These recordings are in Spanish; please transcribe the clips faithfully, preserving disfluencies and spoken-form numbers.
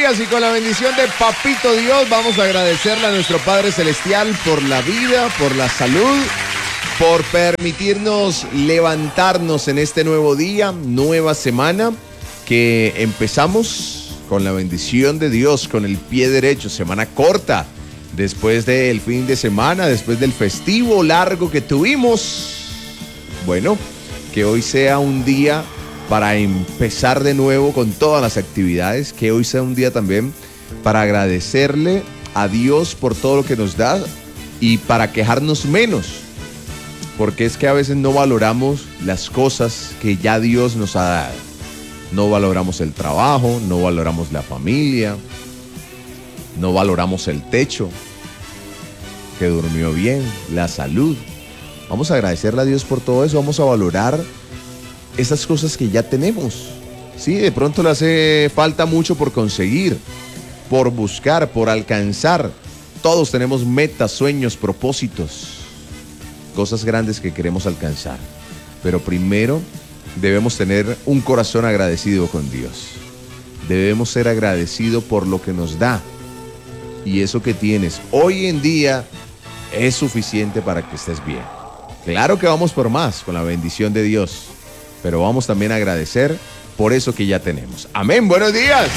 días y con la bendición de Papito Dios vamos a agradecerle a nuestro Padre Celestial por la vida, por la salud, por permitirnos levantarnos en este nuevo día, nueva semana que empezamos con la bendición de Dios, con el pie derecho, semana corta, después del fin de semana, después del festivo largo que tuvimos. Bueno, que hoy sea un día para empezar de nuevo con todas las actividades, que hoy sea un día también para agradecerle a Dios por todo lo que nos da y para quejarnos menos, porque es que a veces no valoramos las cosas que ya Dios nos ha dado. No valoramos el trabajo, no valoramos la familia, no valoramos el techo, que durmió bien, la salud. Vamos a agradecerle a Dios por todo eso, vamos a valorar esas cosas que ya tenemos. Sí, de pronto le hace falta mucho por conseguir, por buscar, por alcanzar. Todos tenemos metas, sueños, propósitos, cosas grandes que queremos alcanzar. Pero primero debemos tener un corazón agradecido con Dios. Debemos ser agradecidos por lo que nos da. Y eso que tienes hoy en día es suficiente para que estés bien. Claro que vamos por más con la bendición de Dios, pero vamos también a agradecer por eso que ya tenemos. Amén, buenos días.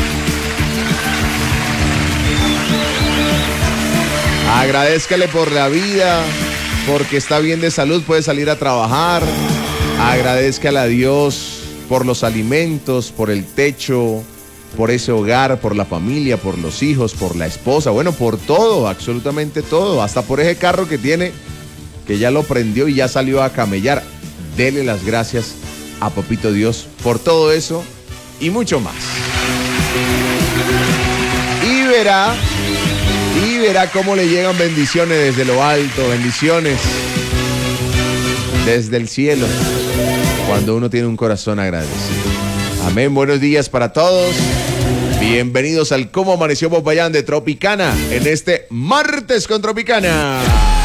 Agradézcale por la vida, porque está bien de salud, puede salir a trabajar. Agradézcale a Dios por los alimentos, por el techo, por ese hogar, por la familia, por los hijos, por la esposa, bueno, por todo, absolutamente todo, hasta por ese carro que tiene, que ya lo prendió y ya salió a camellar. Dele las gracias a Papito Dios por todo eso y mucho más. Y verá, y verá cómo le llegan bendiciones desde lo alto, bendiciones desde el cielo, cuando uno tiene un corazón agradecido. Amén, buenos días para todos. Bienvenidos al Cómo Amaneció Popayán de Tropicana en este martes con Tropicana.